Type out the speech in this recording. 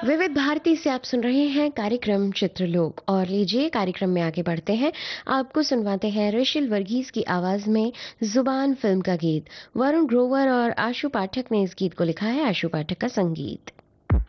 विविध भारती से आप सुन रहे हैं कार्यक्रम चित्रलोक और लीजिए कार्यक्रम में आगे बढ़ते हैं। आपको सुनवाते हैं ऋषिल वर्गीस की आवाज में जुबान फिल्म का गीत। वरुण ग्रोवर और आशु पाठक ने इस गीत को लिखा है, आशु पाठक का संगीत।